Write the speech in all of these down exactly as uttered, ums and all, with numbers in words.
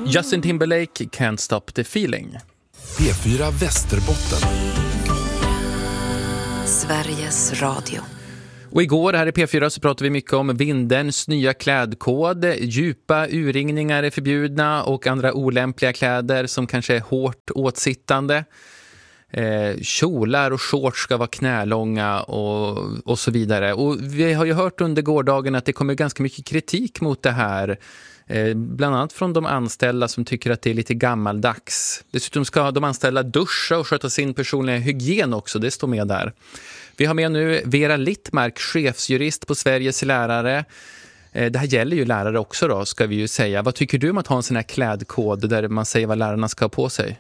Justin Timberlake, Can't Stop the Feeling. P fyra Västerbotten. Sveriges Radio. Och igår här i P fyra så pratade vi mycket om Vindelns nya klädkod. Djupa urringningar är förbjudna och andra olämpliga kläder som kanske är hårt åtsittande. Eh, kjolar och shorts ska vara knälånga och, och så vidare. Och vi har ju hört under gårdagen att det kommer ganska mycket kritik mot det här. Eh, bland annat från de anställda som tycker att det är lite gammaldags. Dessutom ska de anställda duscha och sköta sin personliga hygien också, det står med där. Vi har med nu Vera Littmark, chefsjurist på Sveriges lärare. Eh, det här gäller ju lärare också då, ska vi ju säga. Vad tycker du om att ha en sån här klädkod där man säger vad lärarna ska ha på sig?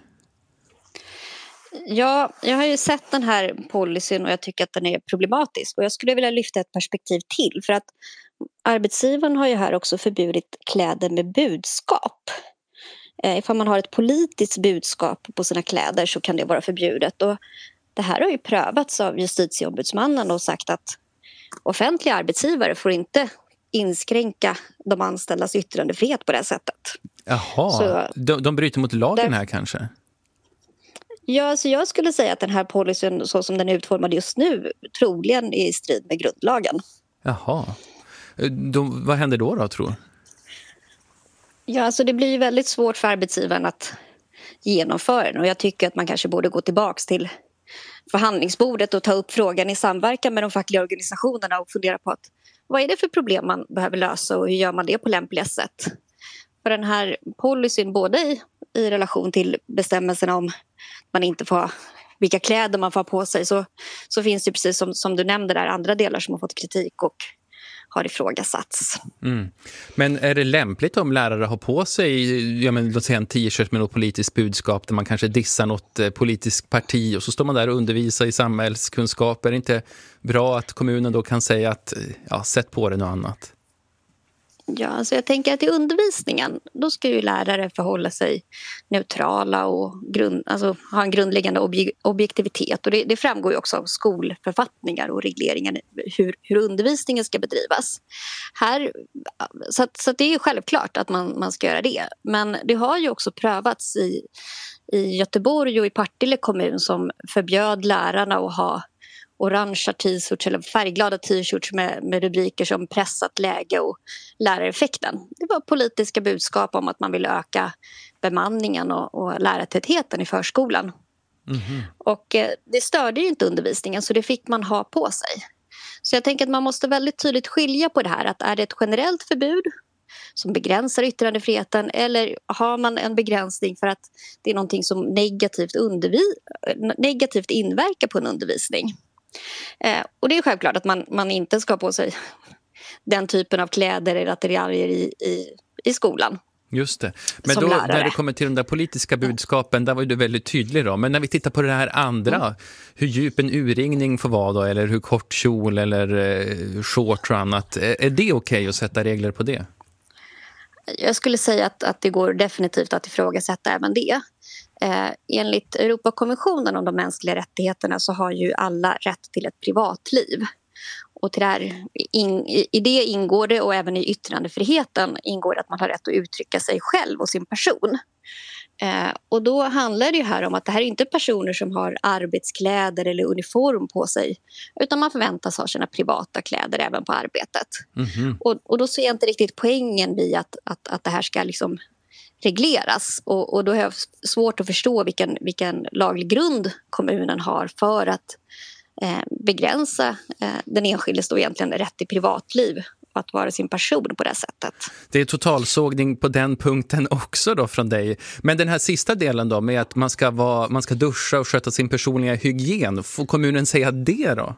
Ja, jag har ju sett den här policyn och jag tycker att den är problematisk. Och jag skulle vilja lyfta ett perspektiv till. För att arbetsgivaren har ju här också förbjudit kläder med budskap. Eh, ifall man har ett politiskt budskap på sina kläder så kan det vara förbjudet. Och det här har ju prövats av justitieombudsmannen och sagt att offentliga arbetsgivare får inte inskränka de anställdas yttrandefrihet på det här sättet. Jaha, så, de, de bryter mot lagen där, här kanske? Ja, så jag skulle säga att den här policyn så som den är utformad just nu troligen är i strid med grundlagen. Jaha. De, vad händer då då, tror du? Ja, alltså det blir ju väldigt svårt för arbetsgivaren att genomföra den. Och jag tycker att man kanske borde gå tillbaka till förhandlingsbordet och ta upp frågan i samverkan med de fackliga organisationerna och fundera på att vad är det för problem man behöver lösa och hur gör man det på lämpliga sätt. För den här policyn både i, i relation till bestämmelserna om man inte får vilka kläder man får på sig så, så finns det precis som, som du nämnde där andra delar som har fått kritik och har ifrågasatts. Mm. Men är det lämpligt om lärare har på sig ja, men, låt säga en t-shirt med något politiskt budskap där man kanske dissar något eh, politiskt parti och så står man där och undervisar i samhällskunskap? Är det inte bra att kommunen då kan säga att ja, sätt på det något annat? Ja, alltså jag tänker att i undervisningen då ska ju lärare förhålla sig neutrala och grund, alltså ha en grundläggande obje, objektivitet. Och det, det framgår ju också av skolförfattningar och regleringar hur, hur undervisningen ska bedrivas. Här, så att, så att det är ju självklart att man, man ska göra det. Men det har ju också prövats i, i Göteborg och i Partille kommun som förbjöd lärarna att ha orangea t-shirts eller färgglada t-shirts med, med rubriker som pressat läge och lärareffekten. Det var politiska budskap om att man vill öka bemanningen och, och lärartätheten i förskolan. Mm-hmm. Och eh, det störde ju inte undervisningen så det fick man ha på sig. Så jag tänker att man måste väldigt tydligt skilja på det här. Att är det ett generellt förbud som begränsar yttrandefriheten eller har man en begränsning för att det är någonting som negativt, undervi- negativt inverkar på en undervisning. Eh, och det är självklart att man, man inte ska ha på sig den typen av kläder eller attiraljer i, i, i skolan. Just det. Men då lärare. När det kommer till de där politiska budskapen, där var ju du väldigt tydlig då. Men när vi tittar på det här andra, mm. hur djup en urringning får vara då, eller hur kort kjol eller eh, short och annat. Är, är det okej okay att sätta regler på det? Jag skulle säga att, att det går definitivt att ifrågasätta även det. Eh, enligt Europakonventionen om de mänskliga rättigheterna så har ju alla rätt till ett privatliv. Och till det här, in, i det ingår det och även i yttrandefriheten ingår det att man har rätt att uttrycka sig själv och sin person. Eh, och då handlar det ju här om att det här är inte personer som har arbetskläder eller uniform på sig utan man förväntas ha sina privata kläder även på arbetet. Mm-hmm. Och, och då ser jag inte riktigt poängen vid att, att, att det här ska liksom regleras och, och då har jag svårt att förstå vilken, vilken laglig grund kommunen har för att eh, begränsa eh, den enskildes då egentligen rätt till privatliv och att vara sin person på det sättet. Det är totalsågning på den punkten också då från dig. Men den här sista delen då med att man ska, vara, man ska duscha och sköta sin personliga hygien, får kommunen säga det då?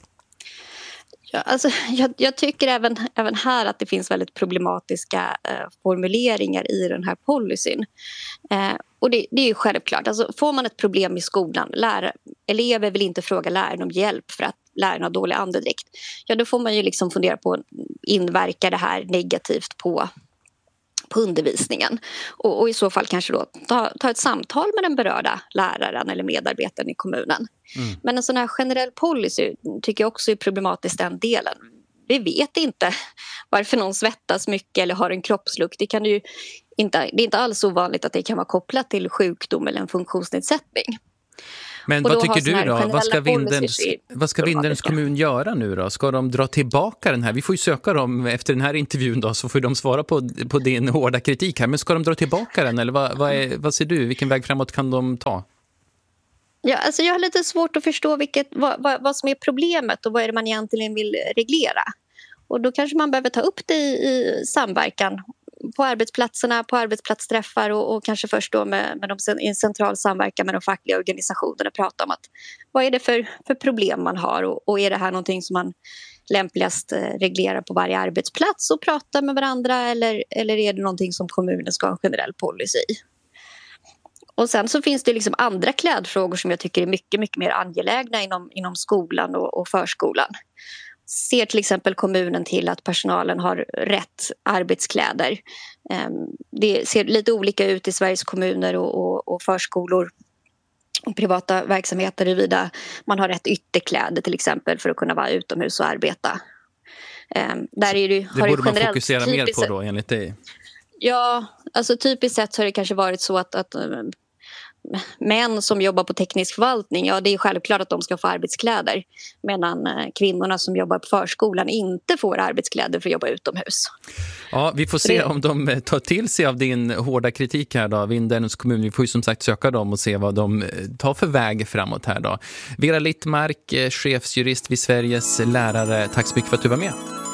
Ja, alltså, jag, jag tycker även, även här att det finns väldigt problematiska eh, formuleringar i den här policyn. Eh, och det, det är ju självklart. Alltså, får man ett problem i skolan, lärare, elever vill inte fråga läraren om hjälp för att läraren har dålig andedräkt. Ja, då får man ju liksom fundera på, inverkar det här negativt på, på undervisningen? Och, och i så fall kanske då ta, ta ett samtal med den berörda läraren eller medarbetaren i kommunen. Mm. Men en sån här generell policy tycker jag också är problematisk den delen. vi vet inte varför någon svettas mycket eller har en kroppslukt. Det, kan ju inte, det är inte alls ovanligt att det kan vara kopplat till sjukdom eller en funktionsnedsättning. Men vad tycker du då? Vad ska Vindelns, vad ska Vindelns kommun göra nu då? Ska de dra tillbaka den här? Vi får ju söka dem efter den här intervjun då, så får de svara på, på din hårda kritik här. Men ska de dra tillbaka den? Eller vad, vad, är, vad ser du? Vilken väg framåt kan de ta? Ja, alltså jag har lite svårt att förstå vilket, vad, vad, vad som är problemet och vad är det man egentligen vill reglera. Och då kanske man behöver ta upp det i, i samverkan på arbetsplatserna, på arbetsplatsträffar och, och kanske först då med, med de, i en central samverkan med de fackliga organisationerna prata om att vad är det för, för problem man har och, och är det här någonting som man lämpligast reglerar på varje arbetsplats och prata med varandra eller, eller är det någonting som kommunen ska ha en generell policy i? Och sen så finns det liksom andra klädfrågor som jag tycker är mycket, mycket mer angelägna inom, inom skolan och, och förskolan. Ser till exempel kommunen till att personalen har rätt arbetskläder. Det ser lite olika ut i Sveriges kommuner och, och, och förskolor och privata verksamheter huruvida man har rätt ytterkläder till exempel för att kunna vara utomhus och arbeta. Där är det, det har borde det man fokusera mer på då enligt dig? Ja, alltså typiskt sett så har det kanske varit så att, att män som jobbar på teknisk förvaltning, ja det är självklart att de ska få arbetskläder. Medan kvinnorna som jobbar på förskolan inte får arbetskläder för att jobba utomhus. Ja, vi får se det... om de tar till sig av din hårda kritik här då, Vindelns kommun. Vi får ju som sagt söka dem och se vad de tar för väg framåt här då. Vera Littmark, chefsjurist vid Sveriges lärare, tack så mycket för att du var med.